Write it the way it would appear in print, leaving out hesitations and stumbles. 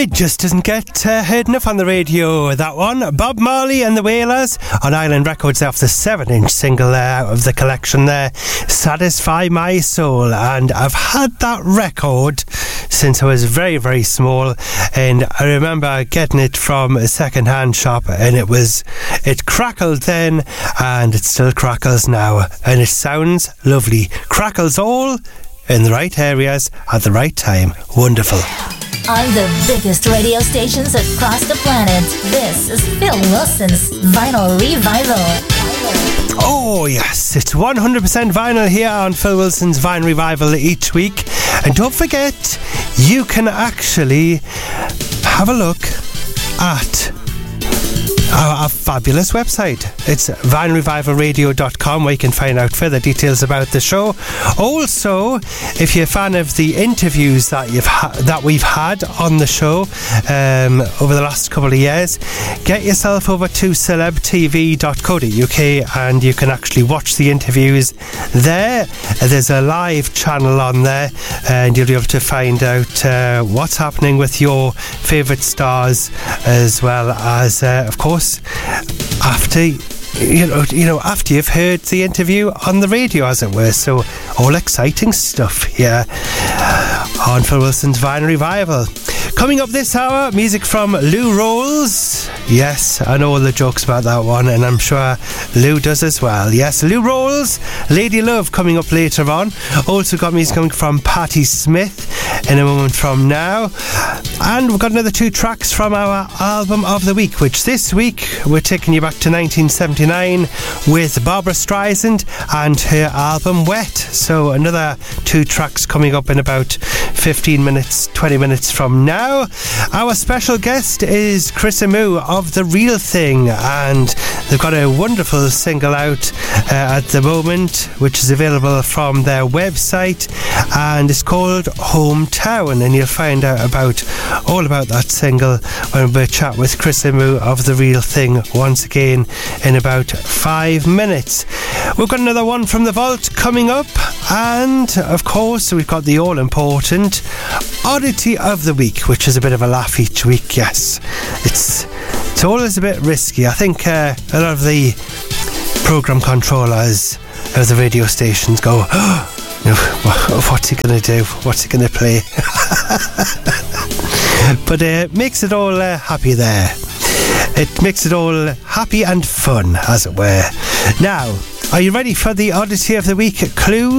It just doesn't get heard enough on the radio, that one. Bob Marley and the Wailers on Island Records off the 7-inch single of the collection there, Satisfy My Soul. And I've had that record since I was very, very small, and I remember getting it from a second-hand shop, and it crackled then, and it still crackles now, and it sounds lovely. Crackles all in the right areas at the right time. Wonderful. On the biggest radio stations across the planet, this is Phil Wilson's Vinyl Revival. Oh yes, it's 100% vinyl here on Phil Wilson's Vinyl Revival each week. And don't forget, you can actually have a look at our fabulous website. It's vinylrevivalradio.com, where you can find out further details about the show. Also, if you're a fan of the interviews that we've had on the show over the last couple of years, get yourself over to celebtv.co.uk and you can actually watch the interviews there. There's a live channel on there, and you'll be able to find out what's happening with your favourite stars, as well as, of course, after you've heard the interview on the radio, as it were. So all exciting stuff here on Phil Wilson's Vinyl Revival. Coming up this hour, music from Lou Rawls. Yes, I know all the jokes about that one, and I'm sure Lou does as well. Yes, Lou Rawls, Lady Love coming up later on. Also got music coming from Patti Smith in a moment from now. And we've got another 2 tracks from our album of the week, which this week we're taking you back to 1979 with Barbra Streisand and her album Wet. So another 2 tracks coming up in about 15 minutes, 20 minutes from now. Our special guest is Chris Amu of The Real Thing, and they've got a wonderful single out at the moment, which is available from their website, and it's called Hometown, and you'll find out all about that single when we chat with Chris Amu of The Real Thing once again in about 5 minutes. We've got another one from the vault coming up, and of course we've got the all-important Oddity of the Week, which is a bit of a laugh each week. Yes, it's always a bit risky. I think a lot of the programme controllers of the radio stations go, oh, what's he going to do? What's he going to play? But it makes it all happy there. It makes it all happy and fun, as it were. Now, are you ready for the Oddity of the Week clue?